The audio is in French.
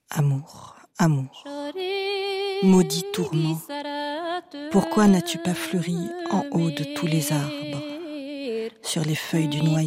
Amour, amour, maudit tourment, pourquoi n'as-tu pas fleuri en haut de tous les arbres, sur les feuilles du noyer?